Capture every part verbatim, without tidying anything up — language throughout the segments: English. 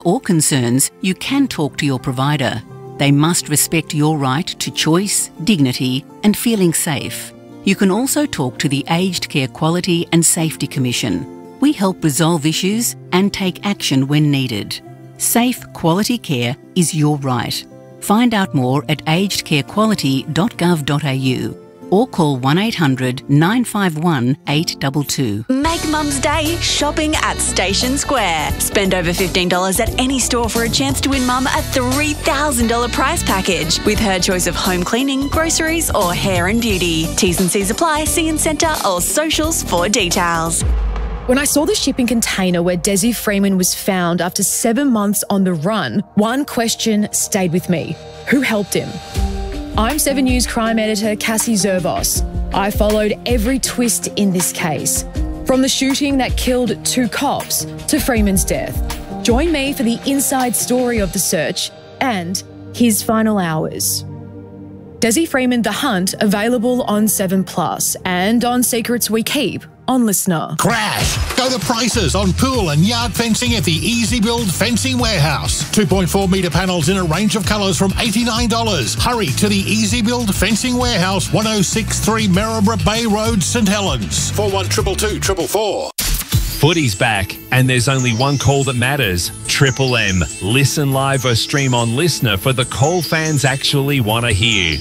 or concerns, you can talk to your provider. They must respect your right to choice, dignity, and feeling safe. You can also talk to the Aged Care Quality and Safety Commission. We help resolve issues and take action when needed. Safe, quality care is your right. Find out more at aged care quality dot gov dot a u or call one eight hundred nine five one eight two two. Make Mum's Day shopping at Station Square. Spend over fifteen dollars at any store for a chance to win Mum a three thousand dollars prize package with her choice of home cleaning, groceries or hair and beauty. T's and C's apply. See in centre or socials for details. When I saw the shipping container where Desi Freeman was found after seven months on the run, one question stayed with me. Who helped him? I'm Seven News crime editor Cassie Zervos. I followed every twist in this case, from the shooting that killed two cops to Freeman's death. Join me for the inside story of the search and his final hours. Desi Freeman: The Hunt, available on seven plus and on Secrets We Keep on Listener. Crash! Go the prices on pool and yard fencing at the Easy Build Fencing Warehouse. two point four metre panels in a range of colours from eighty-nine dollars. Hurry to the Easy Build Fencing Warehouse, one oh six three Maryborough Bay Road, St Helens. four one two two two four four. Footy's back, and there's only one call that matters. Triple M. Listen live or stream on Listener for the call fans actually want to hear.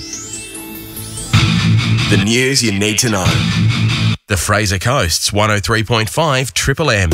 The news you need to know. The Fraser Coast's one oh three point five Triple M.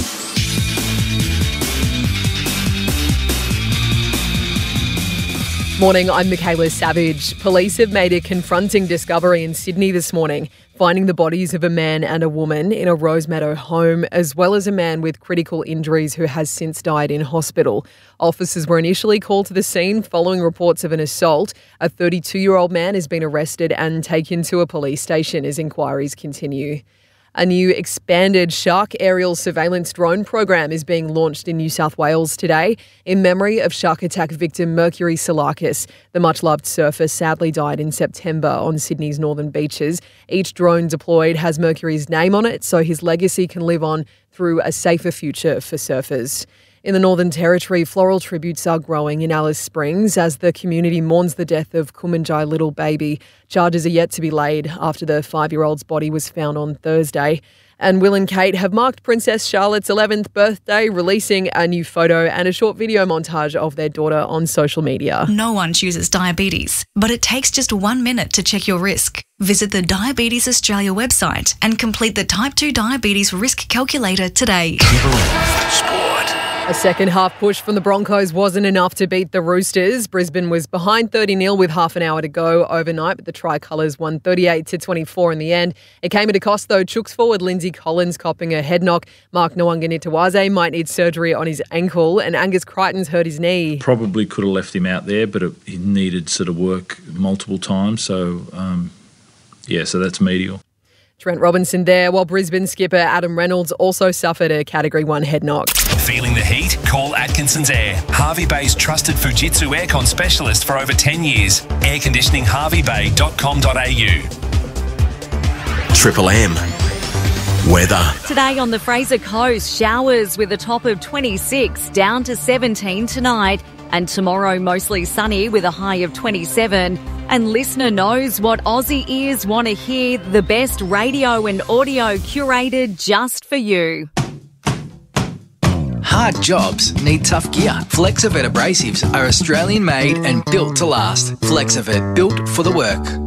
Morning, I'm Michaela Savage. Police have made a confronting discovery in Sydney this morning, finding the bodies of a man and a woman in a Rosemeadow home, as well as a man with critical injuries who has since died in hospital. Officers were initially called to the scene following reports of an assault. A thirty-two-year-old man has been arrested and taken to a police station as inquiries continue. A new expanded shark aerial surveillance drone program is being launched in New South Wales today in memory of shark attack victim Mercury Salakis. The much-loved surfer sadly died in September on Sydney's northern beaches. Each drone deployed has Mercury's name on it, so his legacy can live on through a safer future for surfers. In the Northern Territory, floral tributes are growing in Alice Springs as the community mourns the death of Kumanjai little baby. Charges are yet to be laid after the five-year-old's body was found on Thursday. And Will and Kate have marked Princess Charlotte's eleventh birthday, releasing a new photo and a short video montage of their daughter on social media. No one chooses diabetes, but it takes just one minute to check your risk. Visit the Diabetes Australia website and complete the Type two Diabetes Risk Calculator today. Sport. A second half push from the Broncos wasn't enough to beat the Roosters. Brisbane was behind thirty nil with half an hour to go overnight, but the Tricolours won thirty-eight to twenty-four in the end. It came at a cost, though. Chooks forward Lindsay Collins copping a head knock. Mark Nwanganitawaze might need surgery on his ankle, and Angus Crichton's hurt his knee. Probably could have left him out there, but it, he needed sort of work multiple times. So, um, yeah, so that's medial. Trent Robinson there, while Brisbane skipper Adam Reynolds also suffered a Category one head knock. Feeling the heat? Call Atkinson's Air, Harvey Bay's trusted Fujitsu aircon specialist for over ten years. air conditioning harvey bay dot com dot a u. Triple M. Weather. Today on the Fraser Coast, showers with a top of twenty-six, down to seventeen tonight. And tomorrow, mostly sunny with a high of twenty-seven. And Listener knows what Aussie ears want to hear, the best radio and audio curated just for you. Hard jobs need tough gear. Flexavet abrasives are Australian made and built to last. Flexavet, built for the work.